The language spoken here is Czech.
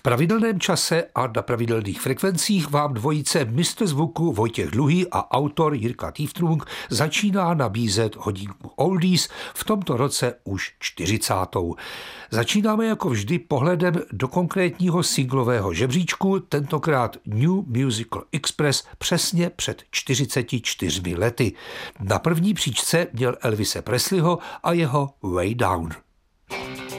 pravidelném čase a na pravidelných frekvencích vám dvojice mistr zvuku Vojtěch Dluhý a autor Jirka Týftrung začíná nabízet hodinku oldies, v tomto roce už 40. Začínáme jako vždy pohledem do konkrétního singlového žebříčku, tentokrát New Musical Express přesně před 44 lety. Na první příčce měl Elvise Presleyho a jeho Way Down.